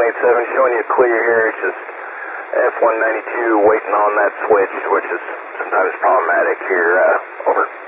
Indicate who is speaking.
Speaker 1: 187, showing you clear here. It's just F192 waiting on that switch, which is sometimes problematic here. Over.